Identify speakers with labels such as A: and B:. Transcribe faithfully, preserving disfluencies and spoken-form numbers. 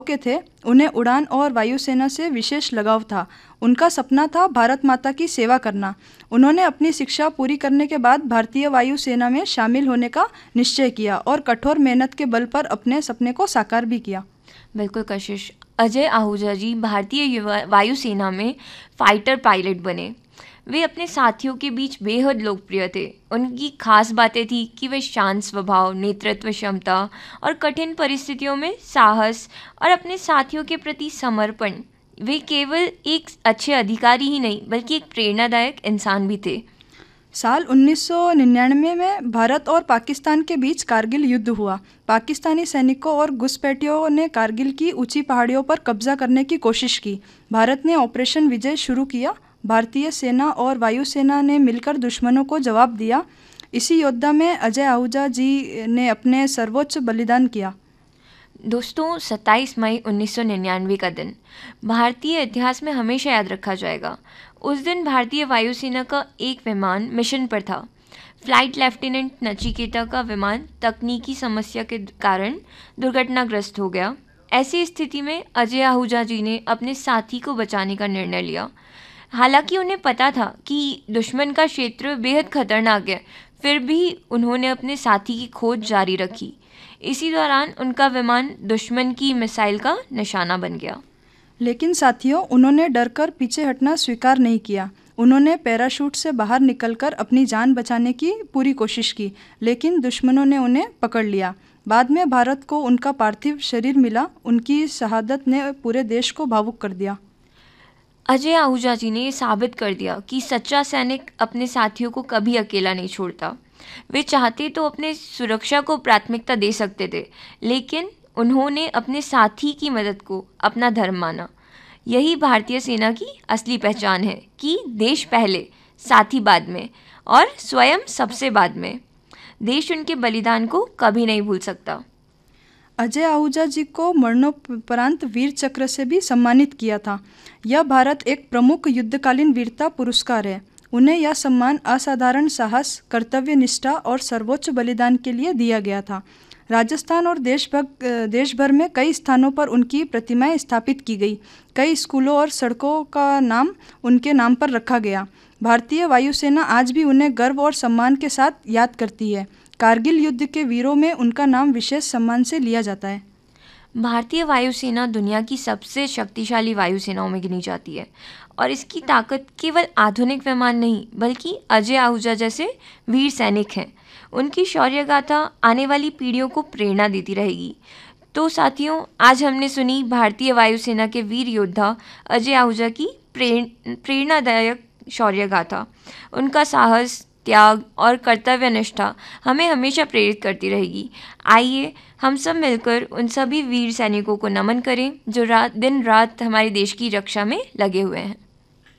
A: के थे, उन्हें उड़ान और वायुसेना से विशेष लगाव था। उनका सपना था भारत माता की सेवा करना। उन्होंने अपनी शिक्षा पूरी करने के बाद भारतीय वायुसेना में शामिल होने का निश्चय किया और कठोर मेहनत के बल पर अपने सपने को साकार भी किया।
B: बिल्कुल कशिश। अजय आहूजा जी भारतीय युवा- वायुसेना में फाइटर पायलट बने। वे अपने साथियों के बीच बेहद लोकप्रिय थे। उनकी खास बातें थी कि वे शांत स्वभाव, नेतृत्व क्षमता और कठिन परिस्थितियों में साहस और अपने साथियों के प्रति समर्पण। वे केवल एक अच्छे अधिकारी ही नहीं बल्कि एक प्रेरणादायक इंसान भी थे।
A: साल उन्नीस सौ निन्यानवे में भारत और पाकिस्तान के बीच कारगिल युद्ध हुआ। पाकिस्तानी सैनिकों और घुसपैठियों ने कारगिल की ऊंची पहाड़ियों पर कब्जा करने की कोशिश की। भारत ने ऑपरेशन विजय शुरू किया। भारतीय सेना और वायुसेना ने मिलकर दुश्मनों को जवाब दिया। इसी योद्धा में अजय आहूजा जी ने अपने सर्वोच्च बलिदान किया।
B: दोस्तों, सत्ताईस मई उन्नीस सौ निन्यानवे का दिन भारतीय इतिहास में हमेशा याद रखा जाएगा। उस दिन भारतीय वायुसेना का एक विमान मिशन पर था। फ्लाइट लेफ्टिनेंट नचिकेता का विमान तकनीकी समस्या के कारण दुर्घटनाग्रस्त हो गया। ऐसी स्थिति में अजय आहूजा जी ने अपने साथी को बचाने का निर्णय लिया। हालांकि उन्हें पता था कि दुश्मन का क्षेत्र बेहद खतरनाक है, फिर भी उन्होंने अपने साथी की खोज जारी रखी। इसी दौरान उनका विमान दुश्मन की मिसाइल का निशाना बन गया।
A: लेकिन साथियों, उन्होंने डरकर पीछे हटना स्वीकार नहीं किया। उन्होंने पैराशूट से बाहर निकलकर अपनी जान बचाने की पूरी कोशिश की, लेकिन दुश्मनों ने उन्हें पकड़ लिया। बाद में भारत को उनका पार्थिव शरीर मिला। उनकी शहादत ने पूरे देश को भावुक कर दिया।
B: अजय आहूजा जी ने ये साबित कर दिया कि सच्चा सैनिक अपने साथियों को कभी अकेला नहीं छोड़ता। वे चाहते तो अपने सुरक्षा को प्राथमिकता दे सकते थे, लेकिन उन्होंने अपने साथी की मदद को अपना धर्म माना। यही भारतीय सेना की असली पहचान है कि देश पहले, साथी बाद में और स्वयं सबसे बाद में। देश उनके बलिदान को कभी नहीं भूल सकता।
A: अजय आहूजा जी को मरणोपरांत वीर चक्र से भी सम्मानित किया था। यह भारत एक प्रमुख युद्धकालीन वीरता पुरस्कार है। उन्हें यह सम्मान असाधारण साहस, कर्तव्य निष्ठा और सर्वोच्च बलिदान के लिए दिया गया था। राजस्थान और देश भर देश भर में कई स्थानों पर उनकी प्रतिमाएं स्थापित की गई। कई स्कूलों और सड़कों का नाम उनके नाम पर रखा गया। भारतीय वायुसेना आज भी उन्हें गर्व और सम्मान के साथ याद करती है। कारगिल युद्ध के वीरों में उनका नाम विशेष सम्मान से लिया जाता है।
B: भारतीय वायुसेना दुनिया की सबसे शक्तिशाली वायुसेनाओं में गिनी जाती है और इसकी ताकत केवल आधुनिक विमान नहीं बल्कि अजय आहूजा जैसे वीर सैनिक हैं। उनकी शौर्य गाथा आने वाली पीढ़ियों को प्रेरणा देती रहेगी। तो साथियों, आज हमने सुनी भारतीय वायुसेना के वीर योद्धा अजय आहूजा की प्रेर प्रेरणादायक शौर्य गाथा। उनका साहस, त्याग और कर्तव्य निष्ठा हमें हमेशा प्रेरित करती रहेगी। आइए हम सब मिलकर उन सभी वीर सैनिकों को नमन करें जो रात दिन रात हमारे देश की रक्षा में लगे हुए हैं।